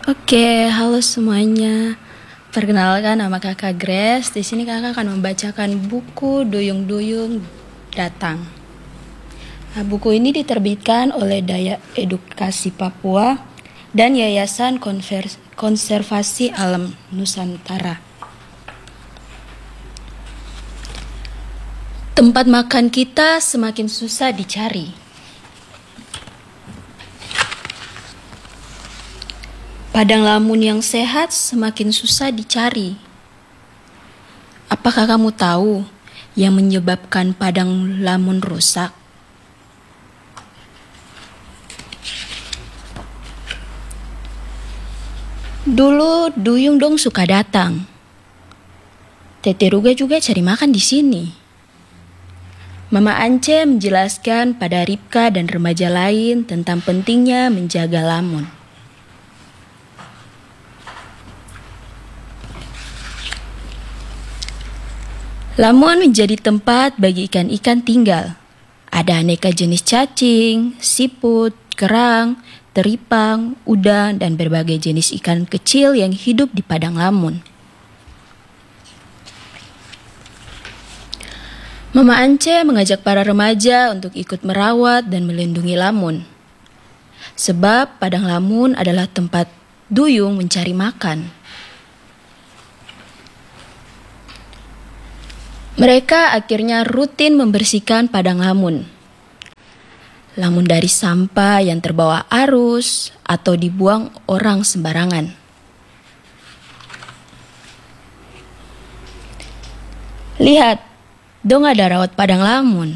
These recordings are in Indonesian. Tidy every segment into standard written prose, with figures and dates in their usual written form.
Oke, halo semuanya. Perkenalkan, nama kakak Grace. Di sini kakak akan membacakan buku Duyung-Duyung Datang. Nah, buku ini diterbitkan oleh Daya Edukasi Papua dan Yayasan Konservasi Alam Nusantara. Tempat makan kita semakin susah dicari. Padang lamun yang sehat semakin susah dicari. Apakah kamu tahu yang menyebabkan padang lamun rusak? Dulu Duyung Dong suka datang. Tete Ruga juga cari makan di sini. Mama Ance menjelaskan pada Ripka dan remaja lain tentang pentingnya menjaga lamun. Lamun menjadi tempat bagi ikan-ikan tinggal. Ada aneka jenis cacing, siput, kerang, teripang, udang, dan berbagai jenis ikan kecil yang hidup di padang lamun. Mama Ance mengajak para remaja untuk ikut merawat dan melindungi lamun. Sebab padang lamun adalah tempat Duyung mencari makan. Mereka akhirnya rutin membersihkan padang lamun. Lamun dari sampah yang terbawa arus atau dibuang orang sembarangan. Lihat, dong ada rawat padang lamun.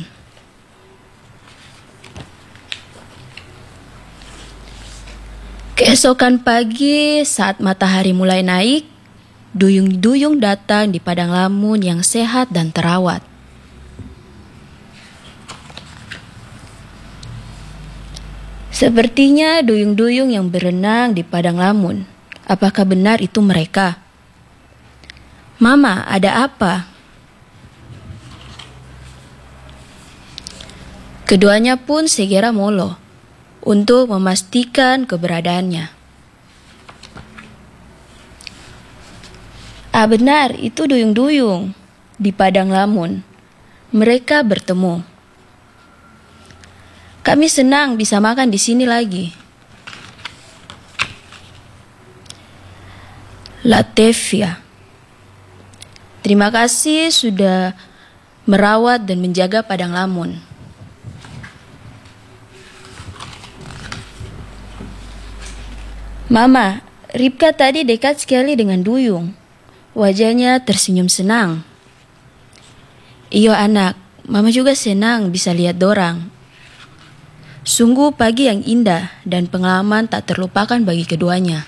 Keesokan pagi saat matahari mulai naik, Duyung-duyung datang di padang lamun yang sehat dan terawat. Sepertinya duyung-duyung yang berenang di padang lamun. Apakah benar itu mereka? Mama, ada apa? Keduanya pun segera molo untuk memastikan keberadaannya. Benar, itu duyung-duyung di padang lamun. Mereka bertemu. Kami senang bisa makan di sini lagi. Latevia, terima kasih sudah merawat dan menjaga padang lamun. Mama, Ripka tadi dekat sekali dengan duyung. Wajahnya tersenyum senang. Iyo anak, mama juga senang bisa lihat dorang. Sungguh pagi yang indah dan pengalaman tak terlupakan bagi keduanya.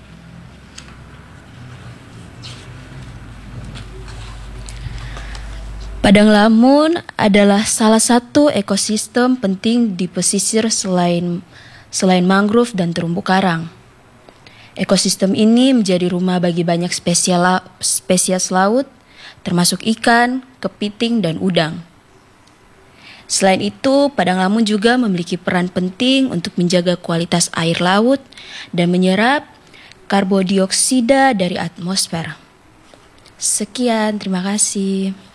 Padang lamun adalah salah satu ekosistem penting di pesisir selain mangrove dan terumbu karang. Ekosistem ini menjadi rumah bagi banyak spesies laut, termasuk ikan, kepiting, dan udang. Selain itu, padang lamun juga memiliki peran penting untuk menjaga kualitas air laut dan menyerap karbon dioksida dari atmosfer. Sekian, terima kasih.